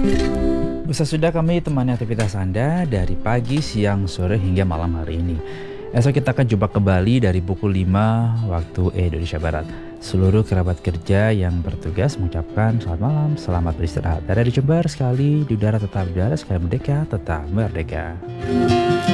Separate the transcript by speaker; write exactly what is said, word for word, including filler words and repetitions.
Speaker 1: Bisa sudah kami temani aktivitas Anda dari pagi, siang, sore hingga malam hari ini. Esok kita akan jumpa kembali dari pukul lima waktu Indonesia Barat. Seluruh kerabat kerja yang bertugas mengucapkan selamat malam, selamat beristirahat. Dari Jember sekali di udara tetap udara, sekali merdeka tetap merdeka.